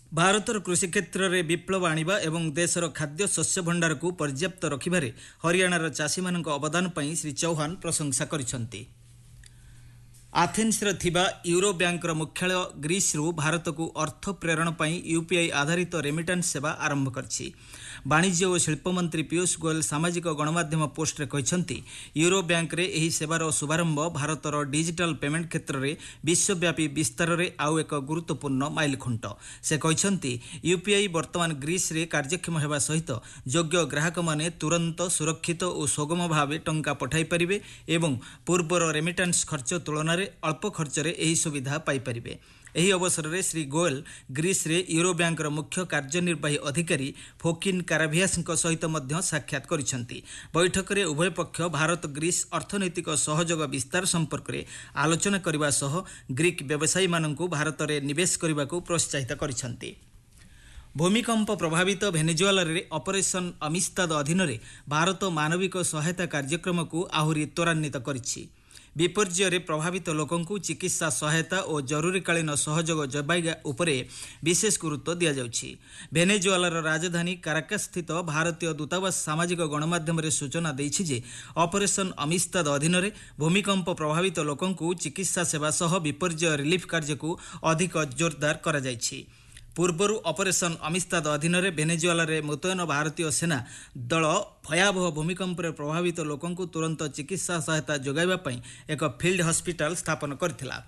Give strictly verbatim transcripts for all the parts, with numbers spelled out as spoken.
ଭାରତର କୃଷି କ୍ଷେତ୍ରରେ ବିପ୍ଳବ ଆଣିବା ଏବଂ ଦେଶର ଖାଦ୍ୟ ଶସ୍ୟ ଭଣ୍ଡାରକୁ ପର୍ଯ୍ୟାପ୍ତ ରଖିବାରେ ହରିୟାଣାର ଚାଷୀମାନଙ୍କ ଅବଦାନ ପାଇଁ ଶ୍ରୀ ଚୌହାନ ପ୍ରଶଂସା କରିଛନ୍ତି। ଆଥେନ୍ସରେ ଥିବା ୟୁରୋ ବ୍ୟାଙ୍କର ମୁଖ୍ୟାଳୟ ଗ୍ରୀସ୍ରୁ ଭାରତକୁ ଅର୍ଥ ପ୍ରେରଣ ପାଇଁ ୟୁପିଆଇ ଆଧାରିତ ରେମିଟାନ୍ସ ସେବା ଆରମ୍ଭ କରିଛି। ବାଣିଜ୍ୟ ଓ ଶିଳ୍ପ ମନ୍ତ୍ରୀ ପୀୟୂଷ ଗୋୟଲ ସାମାଜିକ ଗଣମାଧ୍ୟମ ପୋଷ୍ଟରେ କହିଛନ୍ତି, ୟୁରୋ ବ୍ୟାଙ୍କରେ ଏହି ସେବାର ଶୁଭାରମ୍ଭ ଭାରତର ଡିଜିଟାଲ ପେମେଣ୍ଟ କ୍ଷେତ୍ରରେ ବିଶ୍ୱବ୍ୟାପୀ ବିସ୍ତାରରେ ଆଉ ଏକ ଗୁରୁତ୍ୱପୂର୍ଣ୍ଣ ମାଇଲଖୁଣ୍ଟ। ସେ କହିଛନ୍ତି, ୟୁପିଆଇ ବର୍ତ୍ତମାନ ଗ୍ରୀସ୍ରେ କାର୍ଯ୍ୟକ୍ଷମ ହେବା ସହିତ ଯୋଗ୍ୟ ଗ୍ରାହକମାନେ ତୁରନ୍ତ, ସୁରକ୍ଷିତ ଓ ସୁଗମ ଭାବେ ଟଙ୍କା ପଠାଇ ପାରିବେ ଏବଂ ପୂର୍ବର ରେମିଟାନ୍ସ ଖର୍ଚ୍ଚ ତୁଳନାରେ ଅଳ୍ପ ଖର୍ଚ୍ଚରେ ଏହି ସୁବିଧା ପାଇପାରିବେ। ଏହି ଅବସରରେ ଶ୍ରୀ ଗୋୟଲ ଗ୍ରୀସ୍ରେ ୟୁରୋ ବ୍ୟାଙ୍କର ମୁଖ୍ୟ କାର୍ଯ୍ୟନିର୍ବାହୀ ଅଧିକାରୀ ଫୋକିନ୍ କାରାଭିଆସଙ୍କ ସହିତ ମଧ୍ୟ ସାକ୍ଷାତ କରିଛନ୍ତି। ବୈଠକରେ ଉଭୟ ପକ୍ଷ ଭାରତ ଗ୍ରୀସ୍ ଅର୍ଥନୈତିକ ସହଯୋଗ ବିସ୍ତାର ସମ୍ପର୍କରେ ଆଲୋଚନା କରିବା ସହ ଗ୍ରୀକ୍ ବ୍ୟବସାୟୀମାନଙ୍କୁ ଭାରତରେ ନିବେଶ କରିବାକୁ ପ୍ରୋତ୍ସାହିତ କରିଛନ୍ତି। ଭୂମିକମ୍ପ ପ୍ରଭାବିତ ଭେନେଜୁଏଲାରେ ଅପରେସନ ଅମିସ୍ତାଦ ଅଧୀନରେ ଭାରତ ମାନବିକ ସହାୟତା କାର୍ଯ୍ୟକ୍ରମକୁ ଆହୁରି ତ୍ୱରାନ୍ୱିତ କରିଛି। ବିପର୍ଯ୍ୟୟରେ ପ୍ରଭାବିତ ଲୋକଙ୍କୁ ଚିକିତ୍ସା ସହାୟତା ଓ ଜରୁରୀକାଳୀନ ସହଯୋଗ ଯୋଗାଇବା ଉପରେ ବିଶେଷ ଗୁରୁତ୍ୱ ଦିଆଯାଉଛି। ଭେନେଜୁଏଲାର ରାଜଧାନୀ କାରାକାସସ୍ଥିତ ଭାରତୀୟ ଦୂତାବାସ ସାମାଜିକ ଗଣମାଧ୍ୟମରେ ସୂଚନା ଦେଇଛି ଯେ ଅପରେସନ ଅମିସ୍ତାଦ ଅଧୀନରେ ଭୂମିକମ୍ପ ପ୍ରଭାବିତ ଲୋକଙ୍କୁ ଚିକିତ୍ସା ସେବା ସହ ବିପର୍ଯ୍ୟୟ ରିଲିଫ୍ କାର୍ଯ୍ୟକୁ ଅଧିକ ଜୋରଦାର କରାଯାଇଛି। ପୂର୍ବରୁ ଅପରେସନ ଅମିସ୍ତାଦ ଅଧୀନରେ ଭେନେଜୁଏଲାରେ ମୁତୟନ ଭାରତୀୟ ସେନା ଦଳ ଭୟାବହ ଭୂମିକମ୍ପରେ ପ୍ରଭାବିତ ଲୋକଙ୍କୁ ତୁରନ୍ତ ଚିକିତ୍ସା ସହାୟତା ଯୋଗାଇବା ପାଇଁ ଏକ ଫିଲ୍ଡ ହସ୍ପିଟାଲ ସ୍ଥାପନ କରିଥିଲା।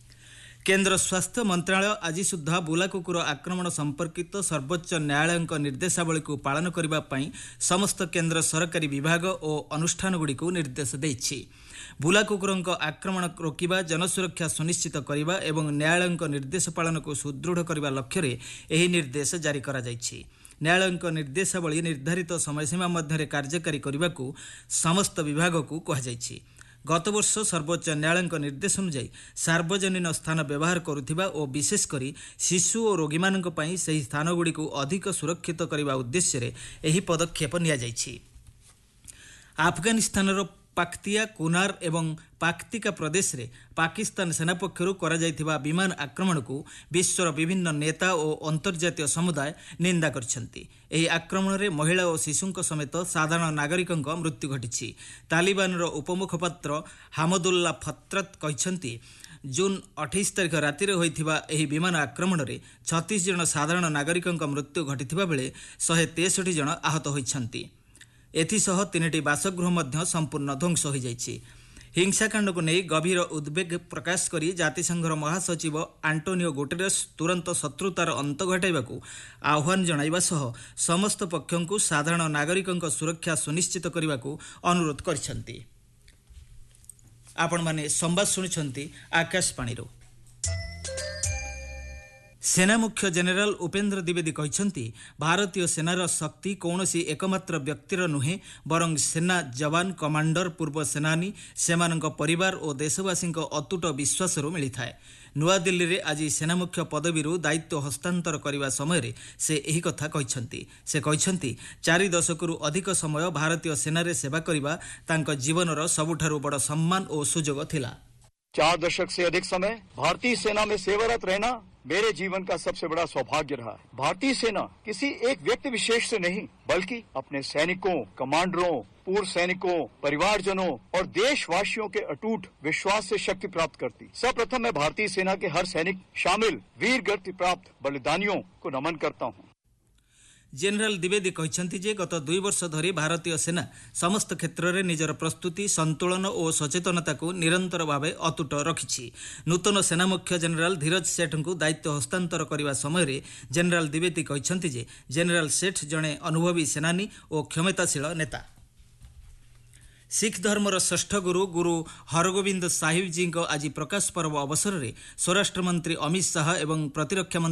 କେନ୍ଦ୍ର ସ୍ୱାସ୍ଥ୍ୟ ମନ୍ତ୍ରଣାଳୟ ଆଜି ସୁଦ୍ଧା ବୁଲା କୁକୁର ଆକ୍ରମଣ ସମ୍ପର୍କିତ ସର୍ବୋଚ୍ଚ ନ୍ୟାୟାଳୟଙ୍କ ନିର୍ଦ୍ଦେଶାବଳୀକୁ ପାଳନ କରିବା ପାଇଁ ସମସ୍ତ କେନ୍ଦ୍ର ସରକାରୀ ବିଭାଗ ଓ ଅନୁଷ୍ଠାନଗୁଡ଼ିକୁ ନିର୍ଦ୍ଦେଶ ଦେଇଛି। ବୁଲା କୁକୁରଙ୍କ ଆକ୍ରମଣ ରୋକିବା, ଜନସୁରକ୍ଷା ସୁନିଶ୍ଚିତ କରିବା ଏବଂ ନ୍ୟାୟାଳୟଙ୍କ ନିର୍ଦ୍ଦେଶ ପାଳନକୁ ସୁଦୃଢ଼ କରିବା ଲକ୍ଷ୍ୟରେ ଏହି ନିର୍ଦ୍ଦେଶ ଜାରି କରାଯାଇଛି। ନ୍ୟାୟାଳୟଙ୍କ ନିର୍ଦ୍ଦେଶାବଳୀ ନିର୍ଦ୍ଧାରିତ ସମୟସୀମା ମଧ୍ୟରେ କାର୍ଯ୍ୟକାରୀ କରିବାକୁ ସମସ୍ତ ବିଭାଗକୁ କୁହାଯାଇଛି। ଗତବର୍ଷ ସର୍ବୋଚ୍ଚ ନ୍ୟାୟାଳୟଙ୍କ ନିର୍ଦ୍ଦେଶ ଅନୁଯାୟୀ ସାର୍ବଜନୀନ ସ୍ଥାନ ବ୍ୟବହାର କରୁଥିବା ଓ ବିଶେଷ କରି ଶିଶୁ ଓ ରୋଗୀମାନଙ୍କ ପାଇଁ ସେହି ସ୍ଥାନଗୁଡ଼ିକୁ ଅଧିକ ସୁରକ୍ଷିତ କରିବା ଉଦ୍ଦେଶ୍ୟରେ ଏହି ପଦକ୍ଷେପ ନିଆଯାଇଛି। ଆଫଗାନିସ୍ତାନର ପାକ୍ତିଆ, କୁନାର ଏବଂ ପାକ୍ତିକା ପ୍ରଦେଶରେ ପାକିସ୍ତାନ ସେନା ପକ୍ଷରୁ କରାଯାଇଥିବା ବିମାନ ଆକ୍ରମଣକୁ ବିଶ୍ୱର ବିଭିନ୍ନ ନେତା ଓ ଅନ୍ତର୍ଜାତୀୟ ସମୁଦାୟ ନିନ୍ଦା କରିଛନ୍ତି। ଏହି ଆକ୍ରମଣରେ ମହିଳା ଓ ଶିଶୁଙ୍କ ସମେତ ସାଧାରଣ ନାଗରିକଙ୍କ ମୃତ୍ୟୁ ଘଟିଛି। ତାଲିବାନର ଉପମୁଖପାତ୍ର ହାମଦୁଲ୍ଲା ଫତ୍ରତ କହିଛନ୍ତି, ଜୁନ୍ ଅଠେଇଶ ତାରିଖ ରାତିରେ ହୋଇଥିବା ଏହି ବିମାନ ଆକ୍ରମଣରେ ଛତିଶ ଜଣ ସାଧାରଣ ନାଗରିକଙ୍କ ମୃତ୍ୟୁ ଘଟିଥିବା ବେଳେ ଶହେ ତେଷଠି ଜଣ ଆହତ ହୋଇଛନ୍ତି। ଏଥିସହ ତିନିଟି ବାସଗୃହ ମଧ୍ୟ ସମ୍ପୂର୍ଣ୍ଣ ଧ୍ୱଂସ ହୋଇଯାଇଛି। ହିଂସାକାଣ୍ଡକୁ ନେଇ ଗଭୀର ଉଦ୍ବେଗ ପ୍ରକାଶ କରି ଜାତିସଂଘର ମହାସଚିବ ଆଣ୍ଟୋନିଓ ଗୁଟେରସ୍ ତୁରନ୍ତ ଶତ୍ରୁତାର ଅନ୍ତ ଘଟାଇବାକୁ ଆହ୍ୱାନ ଜଣାଇବା ସହ ସମସ୍ତ ପକ୍ଷଙ୍କୁ ସାଧାରଣ ନାଗରିକଙ୍କ ସୁରକ୍ଷା ସୁନିଶ୍ଚିତ କରିବାକୁ ଅନୁରୋଧ କରିଛନ୍ତି। ଆପଣମାନେ ସମ୍ବାଦ ଶୁଣୁଛନ୍ତି ଆକାଶବାଣୀରୁ। ସେନା ମୁଖ୍ୟ ଜେନେରାଲ ଉପେନ୍ଦ୍ର ଦ୍ୱିବେଦୀ କହିଛନ୍ତି, ଭାରତୀୟ ସେନାର ଶକ୍ତି କୌଣସି ଏକମାତ୍ର ବ୍ୟକ୍ତିର ନୁହେଁ, ବରଂ ସେନା ଯବାନ, କମାଣ୍ଡର, ପୂର୍ବ ସେନାନୀ, ସେମାନଙ୍କ ପରିବାର ଓ ଦେଶବାସୀଙ୍କ ଅତୁଟ ବିଶ୍ୱାସରୁ ମିଳିଥାଏ। ନୂଆଦିଲ୍ଲୀରେ ଆଜି ସେନାମୁଖ୍ୟ ପଦବୀରୁ ଦାୟିତ୍ୱ ହସ୍ତାନ୍ତର କରିବା ସମୟରେ ସେ ଏହି କଥା କହିଛନ୍ତି। ସେ କହିଛନ୍ତି, ଚାରି ଦଶକରୁ ଅଧିକ ସମୟ ଭାରତୀୟ ସେନାରେ ସେବା କରିବା ତାଙ୍କ ଜୀବନର ସବୁଠାରୁ ବଡ଼ ସମ୍ମାନ ଓ ସୁଯୋଗ ଥିଲା। चार दशक से अधिक समय भारतीय सेना में सेवारत रहना मेरे जीवन का सबसे बड़ा सौभाग्य रहा। भारतीय सेना किसी एक व्यक्ति विशेष से नहीं, बल्कि अपने सैनिकों, कमांडरों, पूर्व सैनिकों, परिवारजनों और देशवासियों के अटूट विश्वास से शक्ति प्राप्त करती। सर्वप्रथम मैं भारतीय सेना के हर सैनिक शामिल वीर गति प्राप्त बलिदानियों को नमन करता हूँ। ଜେନେରାଲ ଦ୍ୱିବେଦୀ କହିଛନ୍ତି ଯେ ଗତ ଦୁଇ ବର୍ଷ ଧରି ଭାରତୀୟ ସେନା ସମସ୍ତ କ୍ଷେତ୍ରରେ ନିଜର ପ୍ରସ୍ତୁତି, ସନ୍ତୁଳନ ଓ ସଚେତନତାକୁ ନିରନ୍ତର ଭାବେ ଅତୁଟ ରଖିଛି। ନୂତନ ସେନା ମୁଖ୍ୟ ଜେନେରାଲ ଧୀରଜ ସେଠଙ୍କୁ ଦାୟିତ୍ୱ ହସ୍ତାନ୍ତର କରିବା ସମୟରେ ଜେନେରାଲ ଦ୍ୱିବେଦୀ କହିଛନ୍ତି ଯେ ଜେନେରାଲ ସେଠ ଜଣେ ଅନୁଭବୀ ସେନାନୀ ଓ କ୍ଷମତାଶୀଳ ନେତା। ଶିଖ ଧର୍ମର ଶ୍ରେଷ୍ଠ ଗୁରୁ ଗୁରୁ ହରଗୋବିନ୍ଦ ସାହିବଜୀଙ୍କ ଆଜି ପ୍ରକାଶ ପର୍ବ ଅବସରରେ ସ୍ୱରାଷ୍ଟ୍ରମନ୍ତ୍ରୀ ଅମିତ ଶାହା ଏବଂ ପ୍ରତିରକ୍ଷା